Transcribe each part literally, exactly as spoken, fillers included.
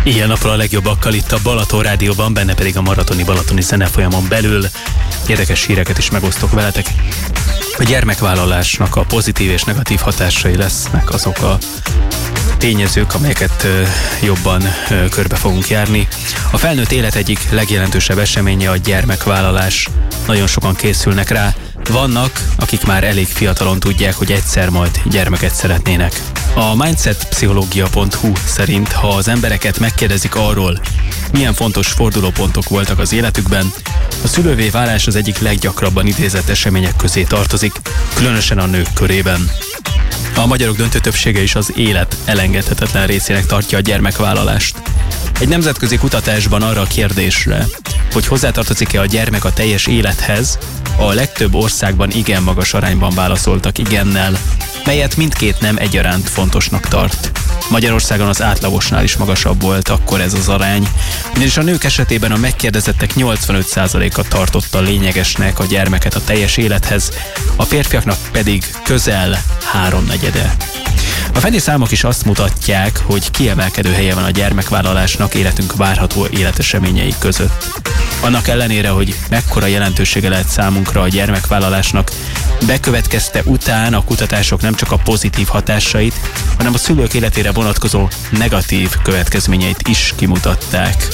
Ilyen napra a legjobbakkal itt a Balaton Rádióban, benne pedig a maratoni balatoni zenefolyamon belül érdekes híreket is megosztok veletek. A gyermekvállalásnak a pozitív és negatív hatásai lesznek azok a tényezők, amelyeket jobban körbe fogunk járni. A felnőtt élet egyik legjelentősebb eseménye a gyermekvállalás. Nagyon sokan készülnek rá. Vannak, akik már elég fiatalon tudják, hogy egyszer majd gyermeket szeretnének. A mindsetpszichológia pont hu szerint, ha az embereket megkérdezik arról, milyen fontos fordulópontok voltak az életükben, a szülővé válás az egyik leggyakrabban idézett események közé tartozik, különösen a nők körében. A magyarok döntő többsége is az élet elengedhetetlen részének tartja a gyermekvállalást. Egy nemzetközi kutatásban arra a kérdésre, hogy hozzátartozik-e a gyermek a teljes élethez, a legtöbb országban igen magas arányban válaszoltak igennel, melyet mindkét nem egyaránt fontosnak tart. Magyarországon az átlagosnál is magasabb volt akkor ez az arány, ugyanis a nők esetében a megkérdezettek nyolcvanöt százaléka tartotta lényegesnek a gyermeket a teljes élethez, a férfiaknak pedig közel háromnegyede. A fenti számok is azt mutatják, hogy kiemelkedő helye van a gyermekvállalásnak életünk várható életeseményei között. Annak ellenére, hogy mekkora jelentősége lehet számunkra a gyermekvállalásnak, bekövetkezte után a kutatások nem csak a pozitív hatásait, hanem a szülők életére vonatkozó negatív következményeit is kimutatták.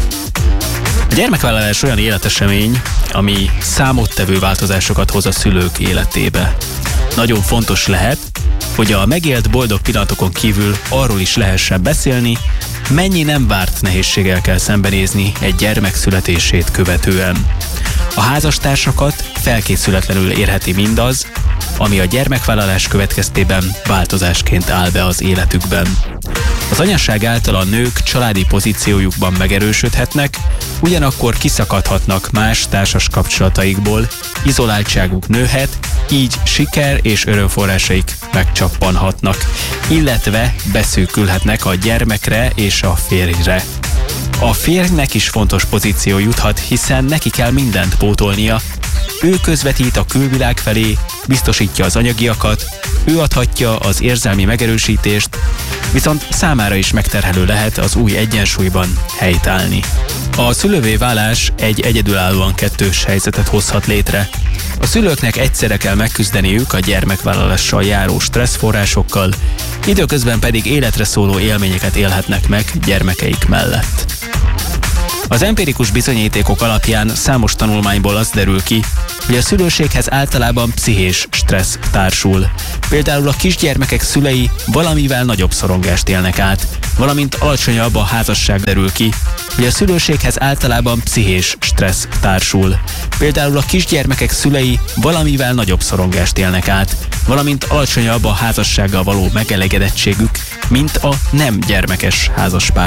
A gyermekvállalás olyan életesemény, ami számottevő változásokat hoz a szülők életébe. Nagyon fontos lehet, hogy a megélt boldog pillanatokon kívül arról is lehessen beszélni, mennyi nem várt nehézséggel kell szembenézni egy gyermek születését követően. A házastársakat felkészületlenül érheti mindaz, ami a gyermekvállalás következtében változásként áll be az életükben. Az anyaság által a nők családi pozíciójukban megerősödhetnek, ugyanakkor kiszakadhatnak más társas kapcsolataikból, izoláltságuk nőhet, így siker és örömforrásaik megcsappanhatnak, illetve beszűkülhetnek a gyermekre és a férjre. A férjnek is fontos pozíció juthat, hiszen neki kell mindent pótolnia. Ő közvetít a külvilág felé, biztosítja az anyagiakat, ő adhatja az érzelmi megerősítést, viszont számára is megterhelő lehet az új egyensúlyban helytállni. A szülővé válás egy egyedülállóan kettős helyzetet hozhat létre. A szülőknek egyszerre kell megküzdeniük a gyermekvállalással járó stresszforrásokkal, időközben pedig életre szóló élményeket élhetnek meg gyermekeik mellett. Az empirikus bizonyítékok alapján számos tanulmányból az derül ki, hogy a szülőséghez általában pszichés stressz társul. Például a kisgyermekek szülei valamivel nagyobb szorongást élnek át, valamint alacsonyabb a házasság derül ki, hogy a szülőséghez általában pszichés stressz társul. Például a kisgyermekek szülei valamivel nagyobb szorongást élnek át, valamint alacsonyabb a házassággal való megelegedettségük, mint a nem gyermekes házaspár.